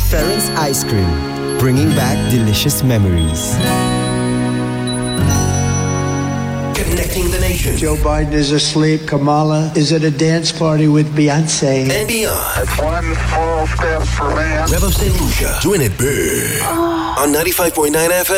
Ferrens Ice Cream, bringing back delicious memories. Connecting the nation. Joe Biden is asleep. Kamala is at a dance party with Beyonce. And beyond. It's one small step for man. Revo St. Lucia, doing it big. On 95.9 FM.